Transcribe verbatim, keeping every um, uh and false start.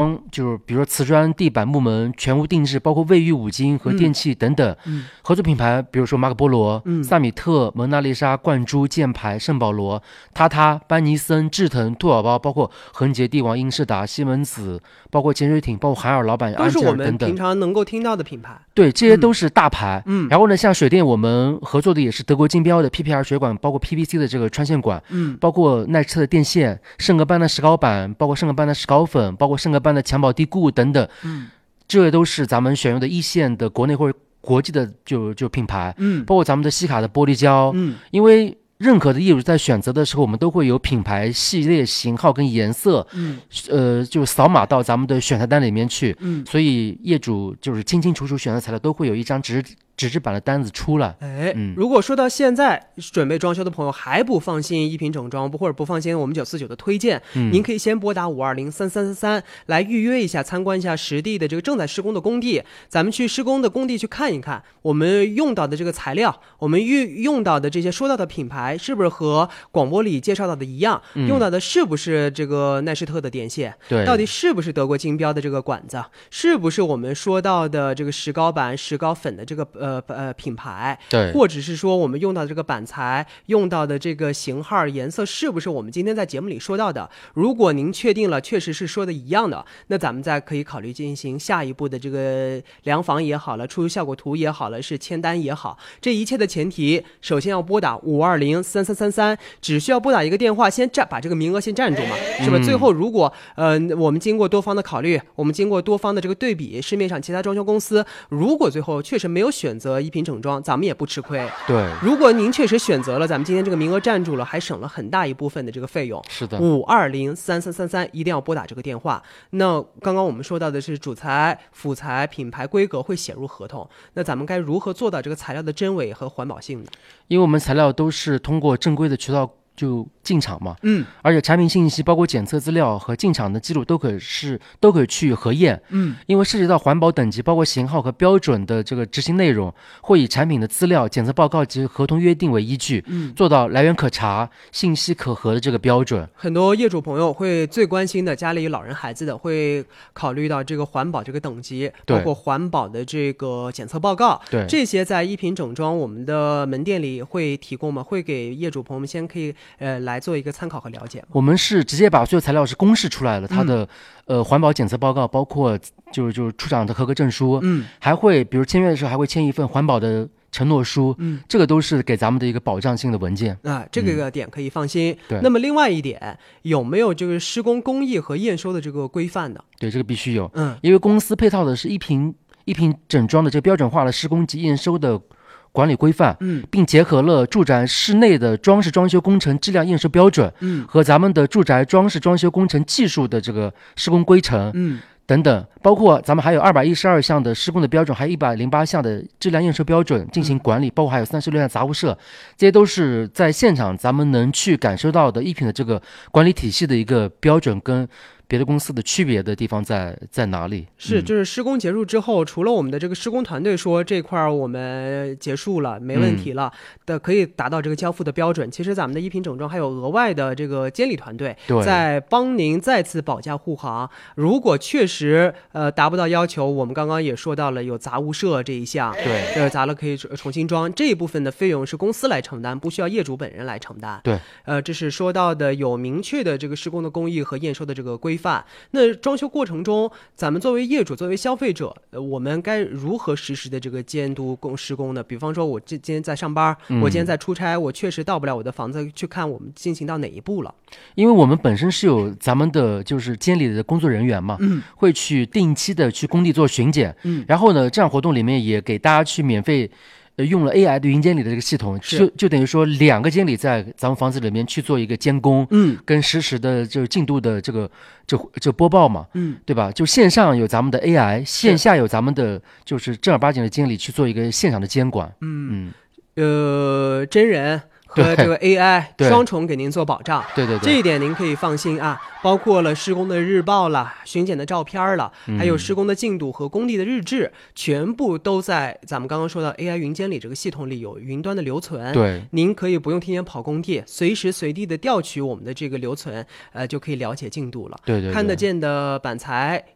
方就是比如说瓷砖、地板、木门全屋定制，包括卫浴、五金和电器等等。 嗯， 合作品牌比如说马可波罗、 嗯、 萨米特、蒙娜丽莎、冠珠、箭牌、圣保罗、塔塔、班尼森、志腾、兔宝宝，包括恒杰、帝王、英仕达、西门子，包括潜水艇，包括海尔老板、安吉尔等等， 都是我们平常能够听到的品牌。 对，这些都是大牌。 嗯， 然后呢，像水电，我们合作的也是德国竞标的 P P R 水管，包括 P V C 的这个穿线管， 嗯， 包括耐车的电线，圣格班的石膏板，包括圣格班的石膏粉，包括圣格班的强保地固等等。 嗯， 这些都是咱们选用的一线的国内或者国际的就就品牌。 嗯， 包括咱们的西卡的玻璃胶。 嗯， 因为任何的业主在选择的时候，我们都会有品牌、系列、型号跟颜色， 嗯， 呃，就扫码到咱们的选材单里面去。 嗯， 所以业主就是清清楚楚选择材料，都会有一张纸纸质版的单子出来。 哎， 嗯， 如果说到现在准备装修的朋友还不放心一品整装，不或者不放心我们九四九的推荐， 嗯， 您可以先拨打五二零三三三三来预约一下，参观一下实地的这个正在施工的工地，咱们去施工的工地去看一看，我们用到的这个材料，我们用用到的这些说到的品牌，是不是和广播里介绍到的一样？ 嗯， 用到的是不是这个耐施特的电线？ 对， 到底是不是德国竞标的这个管子？是不是我们说到的这个石膏板、石膏粉的这个呃呃品牌？ 对， 或者是说我们用到的这个板材、用到的这个型号、颜色，是不是我们今天在节目里说到的？如果您确定了，确实是说的一样的，那咱们再可以考虑进行下一步的这个量房也好了，出效果图也好了，是签单也好，这一切的前提，首先要拨打五二零三三三三，只需要拨打一个电话，先占把这个名额先占住嘛，是吧？ 嗯、 最后如果呃我们经过多方的考虑，我们经过多方的这个对比，市面上其他装修公司，如果最后确实没有选择一品整装，咱们也不吃亏。 对， 如果您确实选择了，咱们今天这个名额占住了，还省了很大一部分的这个费用。 是的， 五二零三三三三一定要拨打这个电话。那刚刚我们说到的是主材、辅材、品牌规格会写入合同，那咱们该如何做到这个材料的真伪和环保性呢？ 因为我们材料都是通过正规的渠道就进场嘛， 嗯， 而且产品信息包括检测资料和进场的记录都可以是都可以去核验， 嗯， 因为涉及到环保等级，包括型号和标准的这个执行内容，会以产品的资料、检测报告及合同约定为依据， 嗯， 做到来源可查、信息可核的这个标准。 很多业主朋友会最关心的，家里有老人孩子的，会考虑到这个环保这个等级，包括环保的这个检测报告， 对， 这些在一品整装我们的门店里会提供吗？会给业主朋友们先可以呃来做一个参考和了解吗？ 我们是直接把所有材料是公示出来了，它的、嗯、呃环保检测报告，包括就是就是出厂的合格证书， 嗯， 还会比如签约的时候还会签一份环保的承诺书， 嗯， 这个都是给咱们的一个保障性的文件啊，这个点可以放心。 嗯、对。 那么另外一点，有没有这个施工工艺和验收的这个规范呢？ 对，这个必须有， 嗯， 因为公司配套的是一品一品整装的这个标准化的施工及验收的管理规范， 嗯， 并结合了住宅室内的装饰装修工程质量验收标准， 嗯， 和咱们的住宅装饰装修工程技术的这个施工规程， 嗯， 等等，包括咱们还有二百一十二项的施工的标准，还有一百零八项的质量验收标准进行管理，嗯、包括还有三十六项杂物社，这些都是在现场咱们能去感受到的一品的这个管理体系的一个标准跟别的公司的区别的地方在在哪里？ 是，就是施工结束之后，嗯、除了我们的这个施工团队说这块我们结束了，没问题了的，嗯、可以达到这个交付的标准。其实咱们的一品整装还有额外的这个监理团队，在帮您再次保驾护航。如果确实呃达不到要求，我们刚刚也说到了有杂物社这一项， 对， 呃杂了可以重新装，这一部分的费用是公司来承担，不需要业主本人来承担。 对， 呃，这是说到的有明确的这个施工的工艺和验收的这个规范。那装修过程中，咱们作为业主、作为消费者，呃，我们该如何实时的这个监督工施工呢？比方说，我今今天在上班， 嗯、 我今天在出差，我确实到不了我的房子去看我们进行到哪一步了。 因为我们本身是有咱们的就是监理的工作人员嘛， 嗯， 会去定期的去工地做巡检， 嗯， 然后呢，这样活动里面也给大家去免费。呃，用了 A I 的云监理的这个系统，就就等于说两个监理在咱们房子里面去做一个监工， 嗯， 跟实时的这个进度的这个这这播报嘛， 嗯， 对吧？就线上有咱们的 A I， 线下有咱们的就是正儿八经的监理去做一个现场的监管， 嗯嗯，呃，真人和这个 A I 双重给您做保障， 对对对， 这一点您可以放心啊。包括了施工的日报了、巡检的照片了，还有施工的进度和工地的日志，嗯、全部都在咱们刚刚说到 A I 云监理这个系统里有云端的留存。 对， 您可以不用天天跑工地，随时随地的调取我们的这个留存，呃，就可以了解进度了。 对 对, 对， 看得见的板材